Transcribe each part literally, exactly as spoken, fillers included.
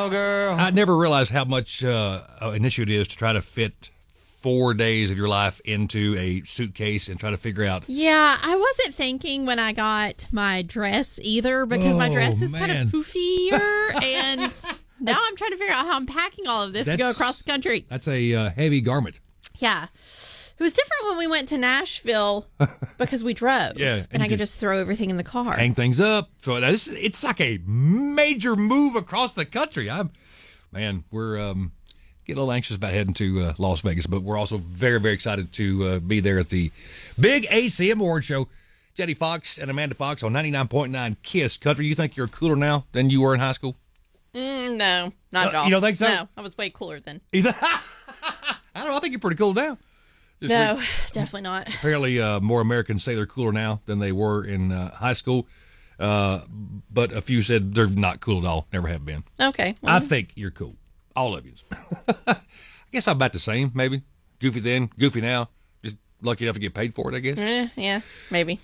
go, girl. I never realized how much uh, an issue it is to try to fit four days of your life into a suitcase and try to figure out. Yeah, I wasn't thinking when I got my dress either because oh, my dress is man. kind of poofier and now I'm trying to figure out how I'm packing all of this to go across the country. That's a uh, heavy garment. Yeah. It was different when we went to Nashville because we drove. Yeah, and and I you could just throw everything in the car. Hang things up. So this, it's like a major move across the country. I'm, man, we're um, getting a little anxious about heading to uh, Las Vegas, but we're also very, very excited to uh, be there at the big A C M Award Show. Jetty Fox and Amanda Fox on ninety-nine point nine KISS Country. You think you're cooler now than you were in high school? Mm, no, not at all. You don't think so? No, I was way cooler then. I don't know. I think you're pretty cool now. Just no, like, definitely not. Apparently, uh, more Americans say they're cooler now than they were in uh, high school. Uh, but a few said they're not cool at all. Never have been. Okay. Well. I think you're cool. All of you. I guess I'm about the same, maybe. Goofy then, goofy now. Just lucky enough to get paid for it, I guess. Eh, yeah, maybe.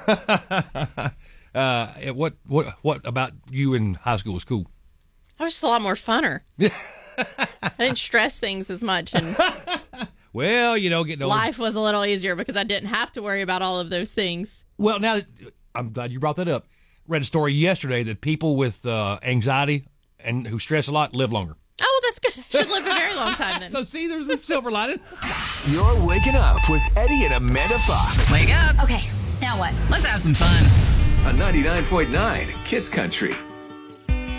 uh, what what what about you in high school was cool? I was just a lot more funner. I didn't stress things as much, and well, you know, getting older. Life was a little easier because I didn't have to worry about all of those things. Well, now that, I'm glad you brought that up. Read a story yesterday that people with uh, anxiety and who stress a lot live longer. Oh, that's good. I should live a very long time then. So see, there's a silver lining. You're waking up with Eddie and Amanda Fox. Wake up. Okay, now what? Let's have some fun. On ninety-nine point nine KISS Country.